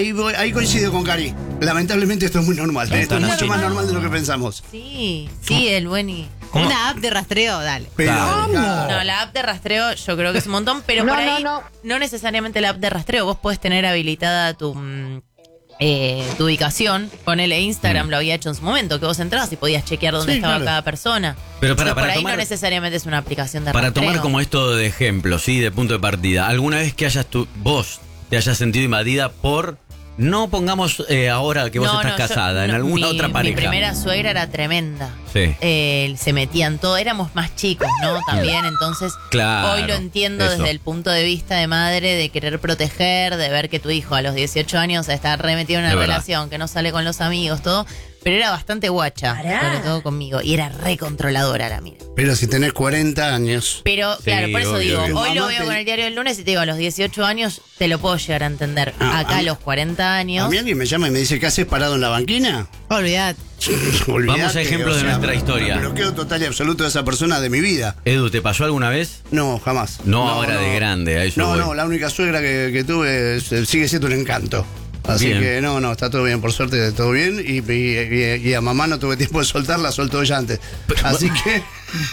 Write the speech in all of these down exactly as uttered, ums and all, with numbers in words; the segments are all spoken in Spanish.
ahí, voy, ahí coincido con Cari. Lamentablemente esto es muy normal. No, esto es mucho así, más no. normal de lo que pensamos. Sí, sí, el buen y... ¿Cómo? Una app de rastreo, dale. Pero, Dale. claro. No, la app de rastreo yo creo que es un montón, pero No, por ahí no, no, no. necesariamente la app de rastreo. Vos podés tener habilitada tu, mm, eh, tu ubicación. Ponele Instagram, Mm. lo había hecho en su momento, que vos entrabas y podías chequear dónde Sí, estaba claro. cada persona. Pero para- Entonces, para por ahí tomar- no necesariamente es una aplicación de Para rastreo. tomar como esto de ejemplo, ¿sí? De punto de partida. ¿Alguna vez que hayas tu, vos te hayas sentido invadida por... No pongamos eh, ahora que vos No, estás no, yo- casada, en no, alguna mi- otra pareja. Mi primera suegra era tremenda. Sí. Eh, se metían todo, éramos más chicos, ¿no? También, entonces Claro, hoy lo entiendo eso. desde el punto de vista de madre, de querer proteger, de ver que tu hijo a los dieciocho años está remetido en una Es verdad. relación, que no sale con los amigos, todo, pero era bastante guacha, sobre todo conmigo, y era re controladora la mía. Pero si tenés cuarenta años. Pero Sí, claro, por eso obvio, digo, obvio. hoy lo Mamá veo te- con el diario del lunes y te digo, a los dieciocho años te lo puedo llegar a entender. Ah, Acá a a mí- los cuarenta A años... mí alguien me llama y me dice, ¿qué haces parado en la banquina? Olvidate. Olvidate, Vamos a ejemplos de nuestra historia. Bloqueo total y absoluto de esa persona de mi vida. Edu, ¿te pasó alguna vez? No, jamás. No, ahora de grande, a eso No, voy. no, la única suegra que, que tuve es- sigue siendo un encanto. Así Bien. que no, no, está todo bien, por suerte, todo bien. Y, y- y- y a mamá no tuve tiempo de soltarla, soltó ella antes. Así que,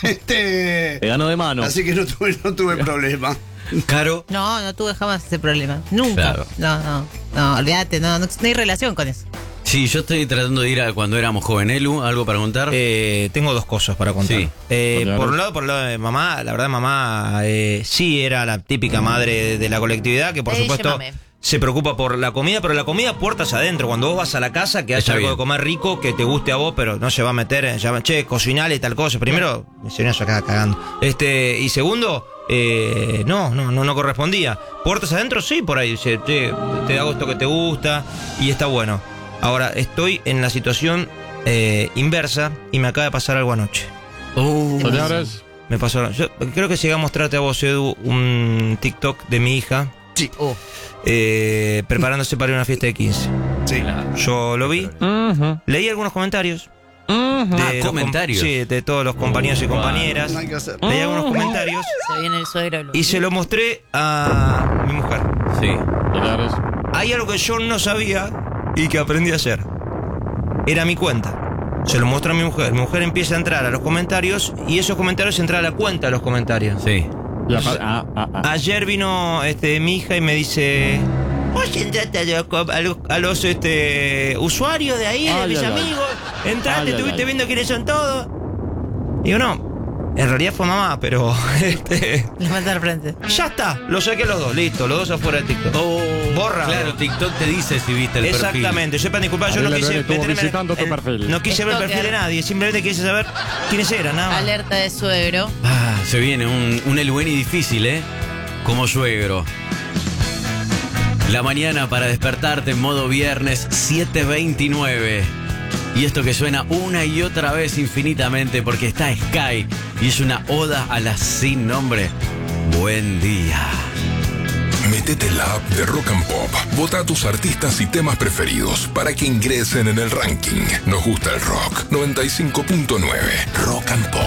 este. Te ganó de mano. Así que no tuve, no tuve problema. Caro, No, no tuve jamás ese problema. Nunca. Claro. No, no. No, olvídate, no, no, no hay relación con eso. sí, yo estoy tratando de ir a cuando éramos joven. Elu, ¿algo para contar? Eh, tengo dos cosas para contar. Sí. Eh, Claro. por un lado, por el lado de mamá, la verdad mamá eh, sí era la típica madre de la colectividad que por Eh, supuesto llévame. se preocupa por la comida, pero la comida puertas adentro. Cuando vos vas a la casa, que haya Está algo bien. de comer rico, que te guste a vos, pero no se va a meter en, ya, che, cocinale y tal cosa. Primero, mi señora se acaba cagando. Este, y segundo, eh, no, no, no, no correspondía. Puertas adentro, sí, por ahí, dice, che, te hago esto que te gusta y está bueno. Ahora, estoy en la situación eh, inversa y me acaba de pasar algo anoche. Oh, Señores, Me pasó. Yo creo que llegué a mostrarte a vos, Edu, un TikTok de mi hija Sí. eh, preparándose para ir a una fiesta de quince. Sí. Yo lo vi, ujú, leí algunos comentarios. ujú. de Ah, los com- comentarios. Sí, de todos los compañeros y compañeras. No hay que hacer. Leí algunos comentarios Se viene el suegro. y se lo mostré a mi mujer. sí. Señores, Hay algo que yo no sabía y que aprendí a hacer. Era mi cuenta. Se lo muestro a mi mujer. Mi mujer empieza a entrar a los comentarios y esos comentarios entran a la cuenta de los comentarios. Sí. y apa- ah, ah, ah. Ayer vino este, mi hija y me dice: vos entraste a los, com- a los, a los, este, usuarios de ahí, de Ay, mis ay, ay. amigos. Entraste, Ay, ay, estuviste ay. viendo quiénes son todos. Digo, no. En realidad fue mamá, pero este, Les manda al frente. ya está. Lo saqué los dos, listo. Los dos afuera de TikTok. Oh, Borra. Claro, TikTok te dice si viste el Exactamente, sepan disculpar, yo no Ariel quise Leone estuvo meterme visitando tu en- perfil. no quise ver el perfil de Stalker. nadie, simplemente quise saber quiénes eran, nada más. Alerta de suegro. perfil. Ah, se viene un, un Elueni difícil, ¿eh? Como suegro. La mañana para despertarte en modo viernes siete veintinueve. Y esto que suena una y otra vez infinitamente porque está Sky y es una oda a la sin nombre. Buen día. Métete en la app de Rock and Pop. Vota a tus artistas y temas preferidos para que ingresen en el ranking. Nos gusta el rock. noventa y cinco punto nueve. Rock and Pop.